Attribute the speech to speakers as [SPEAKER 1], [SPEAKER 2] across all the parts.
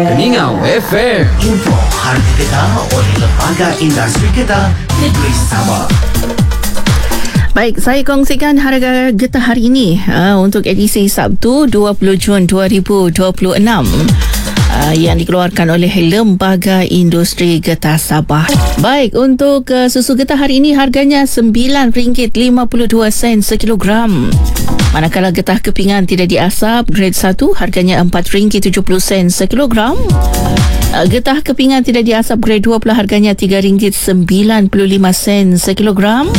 [SPEAKER 1] Keningau FM.
[SPEAKER 2] Info harga getah oleh Lembaga Industri Getah Negeri Sabah.
[SPEAKER 3] Baik, saya kongsikan harga getah hari ini untuk edisi Sabtu 20 Jun 2026 yang dikeluarkan oleh Lembaga Industri Getah Sabah. Baik, untuk susu getah hari ini harganya RM9.52 sekilogram. Manakala getah kepingan tidak diasap grade 1 harganya RM4.70 sekilogram. Getah kepingan tidak diasap grade 2 pula harganya RM3.95 sekilogram.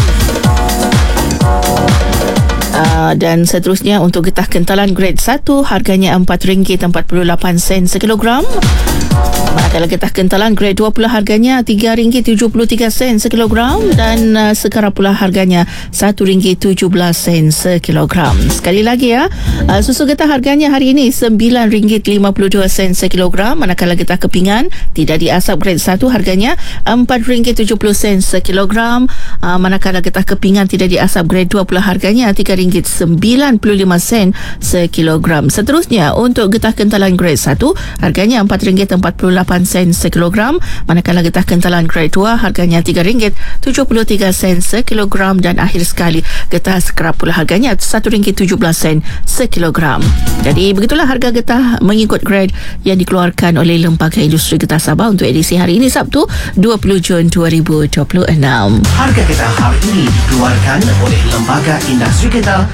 [SPEAKER 3] Dan seterusnya untuk getah kentalan grade 1 harganya RM4.48 sekilogram. Manakala getah kentalan grade 2 pula harganya RM3.73 sekilogram dan sekarang pula harganya RM1.17 sekilogram. Sekali lagi susu getah harganya hari ini RM9.52 sekilogram. Manakala getah kepingan tidak diasap grade 1 harganya RM4.70 sekilogram. Manakala getah kepingan tidak diasap grade 2 pula harganya RM3.95 sekilogram. Seterusnya untuk getah kentalan grade 1 harganya RM4.48 sekilogram. Manakala getah kentalan grade 2 harganya RM3.73 sekilogram. Dan akhir sekali getah skrap pula harganya RM1.17 sekilogram. Jadi begitulah harga getah mengikut grade yang dikeluarkan oleh Lembaga Industri Getah Sabah untuk edisi hari ini Sabtu 20 Jun 2026.
[SPEAKER 2] Harga getah hari ini dikeluarkan oleh Lembaga Industri Getah